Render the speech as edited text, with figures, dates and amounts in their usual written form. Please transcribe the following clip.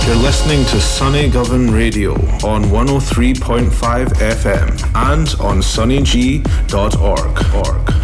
You're listening to Sunny Govan Radio on 103.5 FM and on sunnyg.org.